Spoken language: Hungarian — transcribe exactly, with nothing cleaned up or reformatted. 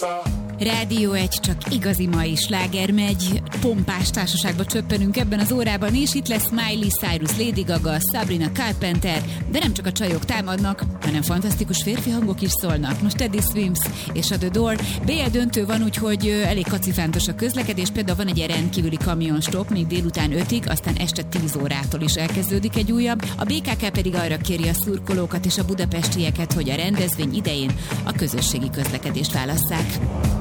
Rádió egy, csak igazi mai sláger megy. Pompás társaságba csöppenünk ebben az órában, és itt lesz Miley Cyrus, Lady Gaga, Sabrina Carpenter, de nem csak a csajok támadnak, hanem fantasztikus férfi hangok is szólnak. Most Teddy Swims és a The Door. bé el döntő van, úgyhogy elég kacifántos a közlekedés, például van egy ilyen rendkívüli kamionstop, még délután ötig, aztán este tíz órától is elkezdődik egy újabb. A bé ká ká pedig arra kéri a szurkolókat és a budapestieket, hogy a rendezvény idején a közösségi közlekedést válasszák.